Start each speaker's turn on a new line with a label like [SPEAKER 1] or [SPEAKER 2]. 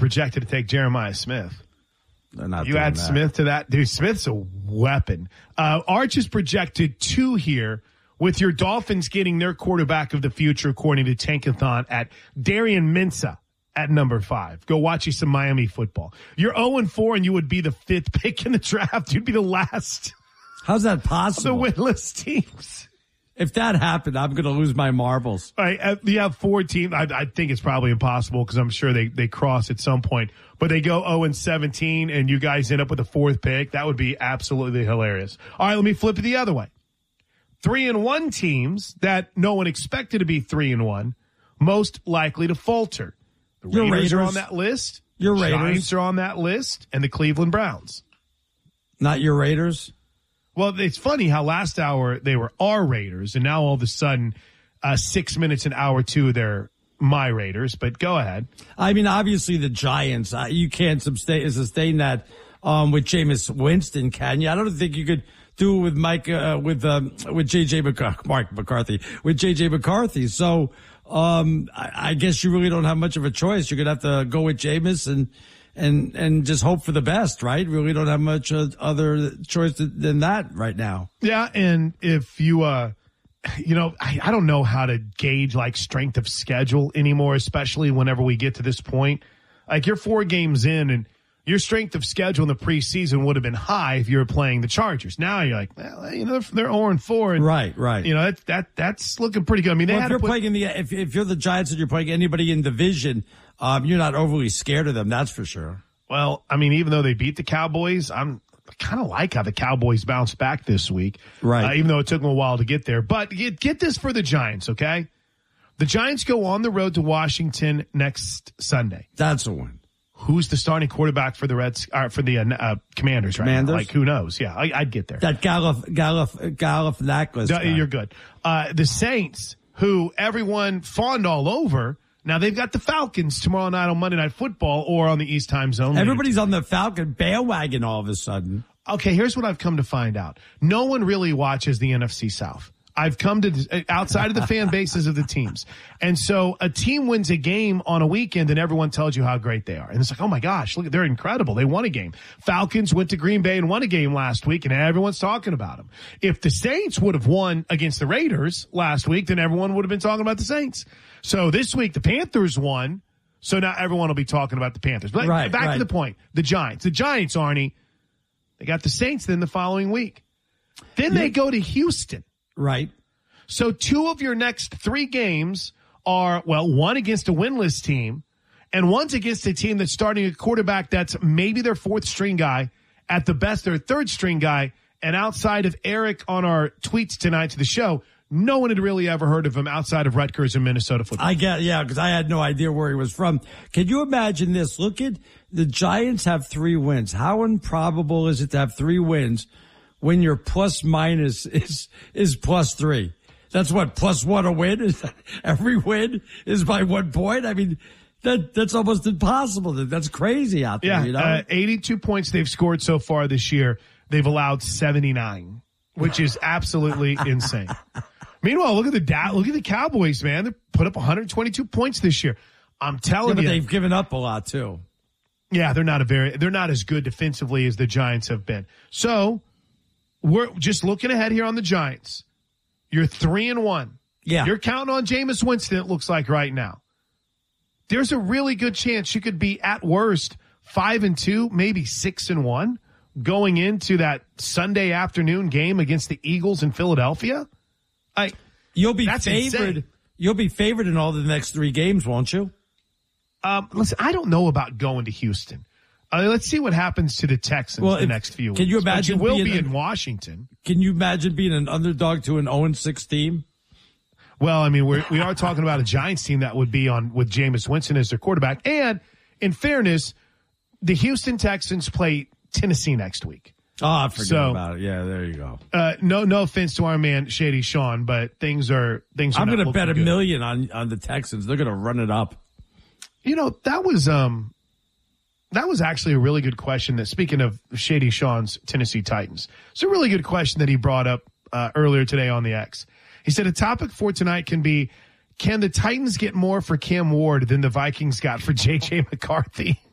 [SPEAKER 1] projected to take Jeremiah Smith.
[SPEAKER 2] You
[SPEAKER 1] add Smith to that? Dude, Smith's a weapon. Arch is projected 2 here, with your Dolphins getting their quarterback of the future, according to Tankathon, at Darian Mensah at number 5. Go watch you some Miami football. You're 0-4, and you would be the 5th pick in the draft. You'd be the last.
[SPEAKER 2] How's that possible?
[SPEAKER 1] The winless teams.
[SPEAKER 2] If that happened, I'm going to lose my marbles.
[SPEAKER 1] All right, you have 4 teams. I think it's probably impossible because I'm sure they cross at some point. But they go 0-17, and you guys end up with a 4th pick. That would be absolutely hilarious. All right, let me flip it the other way. 3-1 teams that no one expected to be 3-1, most likely to falter. The Raiders are on that list.
[SPEAKER 2] Your Raiders.
[SPEAKER 1] Giants are on that list, and the Cleveland Browns.
[SPEAKER 2] Not your Raiders?
[SPEAKER 1] Well, it's funny how last hour they were our Raiders, and now all of a sudden, 6 minutes in hour 2, they're my Raiders. But go ahead. I mean,
[SPEAKER 2] obviously the Giants. You can't sustain that with Jameis Winston, can you? I don't think you could do it with Mark McCarthy, with JJ McCarthy. So I guess you really don't have much of a choice. You're gonna have to go with Jameis and just hope for the best, right? Really don't have much other choice than that right now.
[SPEAKER 1] Yeah, and if you, I don't know how to gauge like strength of schedule anymore, especially whenever we get to this point. Like you're 4 games in, and your strength of schedule in the preseason would have been high if you were playing the Chargers. Now you're like, well, they're 0-4, and
[SPEAKER 2] right.
[SPEAKER 1] That's looking pretty good. I mean,
[SPEAKER 2] if you're playing if you're the Giants and you're playing anybody in division, you're not overly scared of them. That's for sure.
[SPEAKER 1] Well, I mean, even though they beat the Cowboys, I kind of like how the Cowboys bounced back this week.
[SPEAKER 2] Right.
[SPEAKER 1] Even though it took them a while to get there. But get this for the Giants, okay? The Giants go on the road to Washington next Sunday.
[SPEAKER 2] That's a win.
[SPEAKER 1] Who's the starting quarterback for the Commanders right now? Like, who knows? Yeah, I'd get there.
[SPEAKER 2] That Galifianakis.
[SPEAKER 1] You're good. The Saints, who everyone fawned all over, now they've got the Falcons tomorrow night on Monday Night Football or on the East Time Zone.
[SPEAKER 2] Everybody's on the Falcon bandwagon all of a sudden.
[SPEAKER 1] Okay, here's what I've come to find out. No one really watches the NFC South. I've come to outside of the fan bases of the teams. And so a team wins a game on a weekend and everyone tells you how great they are. And it's like, oh my gosh, look, they're incredible. They won a game. Falcons went to Green Bay and won a game last week and everyone's talking about them. If the Saints would have won against the Raiders last week, then everyone would have been talking about the Saints. So this week the Panthers won. So now everyone will be talking about the Panthers. But back to the point. The Giants, Arnie, they got the Saints then the following week. Then they go to Houston.
[SPEAKER 2] Right.
[SPEAKER 1] So 2 of your next 3 games are, well, one against a winless team and one's against a team that's starting a quarterback that's maybe their 4th string guy, at the best their 3rd string guy. And outside of Eric on our tweets tonight to the show, no one had really ever heard of him outside of Rutgers and Minnesota football.
[SPEAKER 2] Because I had no idea where he was from. Can you imagine this? Look at the Giants have 3 wins. How improbable is it to have 3 wins when your plus minus is +3? That's what, +1 a win? Every win is by 1 point? I mean, that's almost impossible. That's crazy out there, you know?
[SPEAKER 1] 82 points they've scored so far this year. They've allowed 79, which is absolutely insane. Meanwhile, look at the Cowboys, man. They put up 122 points this year. I'm telling you.
[SPEAKER 2] But they've given up a lot too.
[SPEAKER 1] Yeah, they're not as good defensively as the Giants have been. So, we're just looking ahead here on the Giants. You're 3-1.
[SPEAKER 2] Yeah.
[SPEAKER 1] You're counting on Jameis Winston, it looks like right now. There's a really good chance you could be at worst 5-2, maybe 6-1 going into that Sunday afternoon game against the Eagles in Philadelphia.
[SPEAKER 2] You'll be favored. Insane. You'll be favored in all the next 3 games, won't you?
[SPEAKER 1] Listen, I don't know about going to Houston. Let's see what happens to the Texans the next few weeks.
[SPEAKER 2] Can you imagine?
[SPEAKER 1] But you will be in Washington.
[SPEAKER 2] Can you imagine being an underdog to an 0-6 team?
[SPEAKER 1] Well, I mean, we are talking about a Giants team that would be on with Jameis Winston as their quarterback. And in fairness, the Houston Texans play Tennessee next week.
[SPEAKER 2] Oh, I forgot about it. Yeah, there you go.
[SPEAKER 1] No offense to our man Shady Sean, but things are.
[SPEAKER 2] I'm going to bet $1 million on the Texans. They're going to run it up.
[SPEAKER 1] You know, that was actually a really good question. That speaking of Shady Sean's Tennessee Titans, it's a really good question that he brought up earlier today on the X. He said a topic for tonight can be: can the Titans get more for Cam Ward than the Vikings got for J.J. McCarthy?